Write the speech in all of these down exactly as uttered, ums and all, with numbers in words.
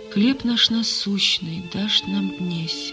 Хлеб наш насущный дашь нам днесь.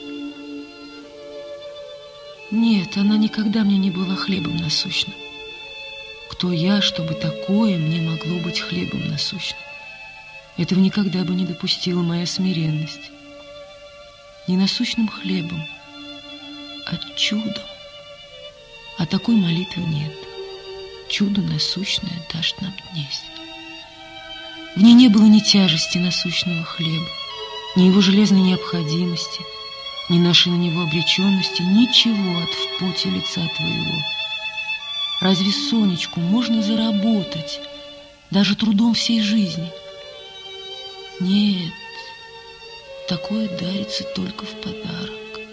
Нет, она никогда мне не была хлебом насущным. Кто я, чтобы такое мне могло быть хлебом насущным? Этого никогда бы не допустила моя смиренность. Не насущным хлебом, а чудом. А такой молитвы нет. Чудо насущное дашь нам днесь. В ней не было ни тяжести насущного хлеба, ни его железной необходимости, ни нашей на него обреченности, ничего от в поте лица твоего. Разве Сонечку можно заработать даже трудом всей жизни? Нет, такое дарится только в подарок.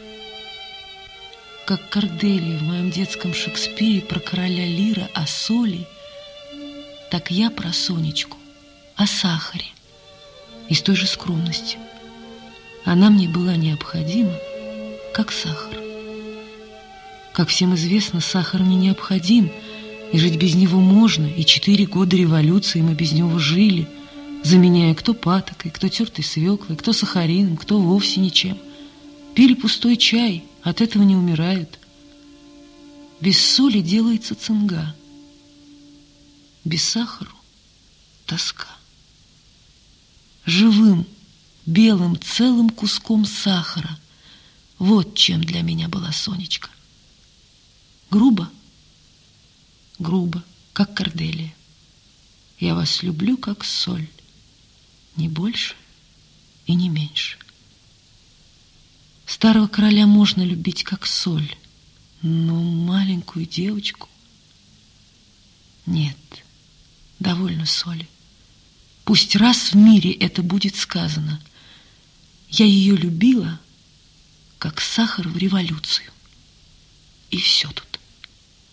Как Корделия в моем детском Шекспире про короля Лира о соли, так я про Сонечку о сахаре и с той же скромностью. Она мне была необходима, как сахар. Как всем известно, сахар не необходим, и жить без него можно, и четыре года революции мы без него жили, заменяя кто патокой, кто тертой свеклой, кто сахарином, кто вовсе ничем. Пили пустой чай, от этого не умирают. Без соли делается цинга, без сахару тоска. Живым, белым, целым куском сахара. Вот чем для меня была Сонечка. Грубо? Грубо, как Корделия. Я вас люблю, как соль, не больше и не меньше. Старого короля можно любить, как соль, но маленькую девочку нет, довольно соли. Пусть раз в мире это будет сказано. Я ее любила, как сахар в революцию. И все тут.